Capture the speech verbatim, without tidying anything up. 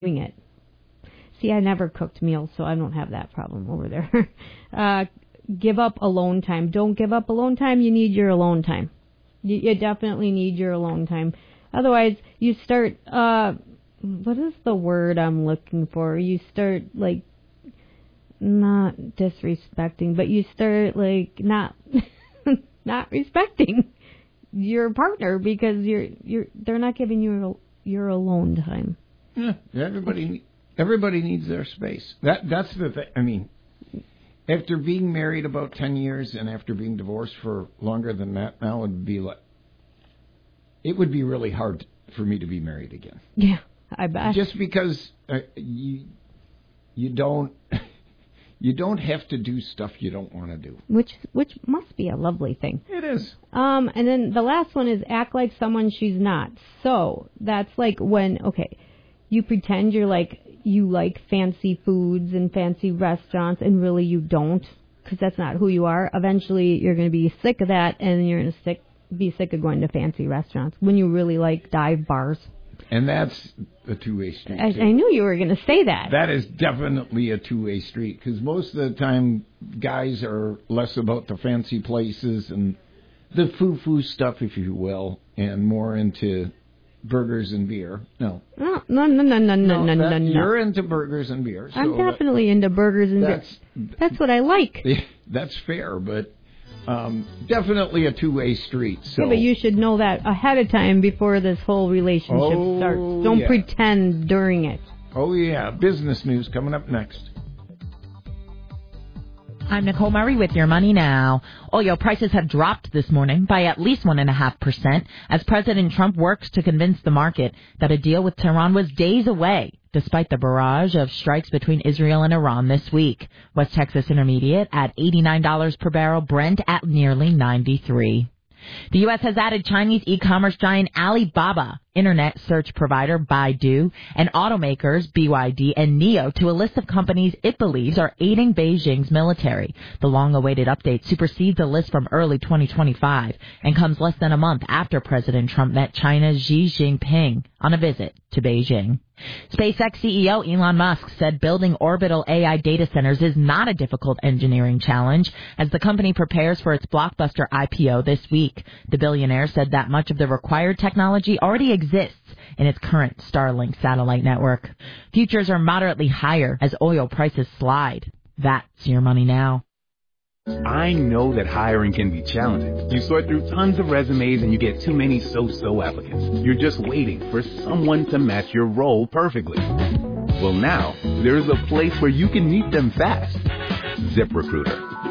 doing it. See, I never cooked meals, so I don't have that problem over there. uh, give up alone time. Don't give up alone time. You need your alone time. You, you definitely need your alone time. Otherwise, you start, uh, what is the word I'm looking for? You start, like, not disrespecting, but you start, like, not, not respecting your partner because you're, you're, they're not giving you your alone time. Yeah, everybody, everybody needs their space. That, that's the thing. I mean, after being married about ten years and after being divorced for longer than that, now it would be like, it would be really hard for me to be married again. Yeah, I bet. Just because uh, you you don't you don't have to do stuff you don't want to do. Which which must be a lovely thing. It is. Um, and then the last one is act like someone she's not. So that's like when, okay, you pretend you're like, you like fancy foods and fancy restaurants, and really you don't, because that's not who you are. Eventually you're going to be sick of that, and you're going to stick be sick of going to fancy restaurants when you really like dive bars. And that's a two-way street. I, I knew you were going to say that. That is definitely a two-way street, because most of the time guys are less about the fancy places and the foo-foo stuff, if you will, and more into burgers and beer. No. No, no, no, no, no, no, no, no. You're into burgers and beer. So I'm definitely that, into burgers and that's, beer. That's what I like. That's fair, but Um, definitely a two-way street. So. Yeah, but you should know that ahead of time before this whole relationship oh, starts. Don't yeah. pretend during it. Oh, yeah. Business news coming up next. I'm Nicole Murray with Your Money Now. Oil prices have dropped this morning by at least one point five percent as President Trump works to convince the market that a deal with Tehran was days away, despite the barrage of strikes between Israel and Iran this week. West Texas Intermediate at eighty-nine dollars per barrel, Brent at nearly ninety-three dollars. The U S has added Chinese e-commerce giant Alibaba, internet search provider Baidu, and automakers B Y D and NIO to a list of companies it believes are aiding Beijing's military. The long-awaited update supersedes a list from early twenty twenty-five and comes less than a month after President Trump met China's Xi Jinping on a visit to Beijing. SpaceX C E O Elon Musk said building orbital A I data centers is not a difficult engineering challenge as the company prepares for its blockbuster I P O this week. The billionaire said that much of the required technology already exists in its current Starlink satellite network. Futures are moderately higher as oil prices slide. That's Your Money Now. I know that hiring can be challenging. You sort through tons of resumes and you get too many so-so applicants. You're just waiting for someone to match your role perfectly. Well, now, there's a place where you can meet them fast. ZipRecruiter.